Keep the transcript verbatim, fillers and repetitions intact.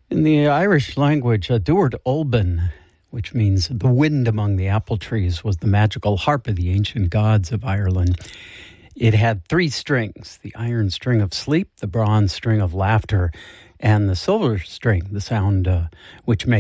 In the Irish language, a Dúirt Olbin, which means the wind among the apple trees, was the magical harp of the ancient gods of Ireland. It had three strings, the iron string of sleep, the bronze string of laughter, and the silver string, the sound uh, which makes